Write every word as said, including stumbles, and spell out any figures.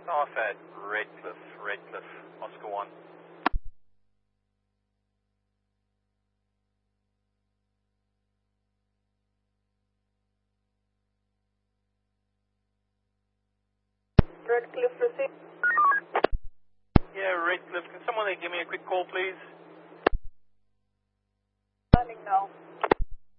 Off at Redcliffe, Redcliffe, Oscar one. Redcliffe received. Yeah, Redcliffe, can someone there give me a quick call, please? Landing now.